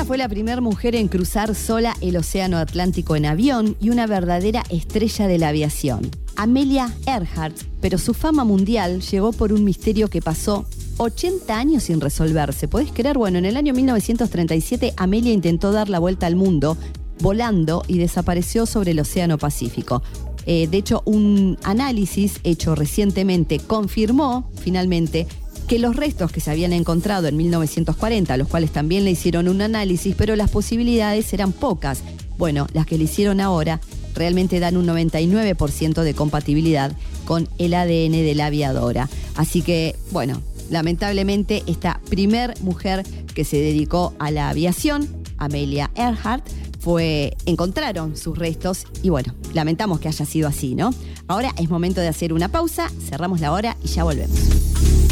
fue la primera mujer en cruzar sola el océano Atlántico en avión y una verdadera estrella de la aviación. Amelia Earhart, pero su fama mundial llegó por un misterio que pasó 80 años sin resolverse. ¿Podés creer? Bueno, en el año 1937 Amelia intentó dar la vuelta al mundo volando y desapareció sobre el Océano Pacífico. De hecho, un análisis hecho recientemente confirmó finalmente que los restos que se habían encontrado en 1940, a los cuales también le hicieron un análisis, pero las posibilidades eran pocas. Bueno, las que le hicieron ahora realmente dan un 99% de compatibilidad con el ADN de la aviadora. Así que, bueno, lamentablemente esta primer mujer que se dedicó a la aviación, Amelia Earhart, encontraron sus restos y bueno, lamentamos que haya sido así, ¿no? Ahora es momento de hacer una pausa, cerramos la hora y ya volvemos.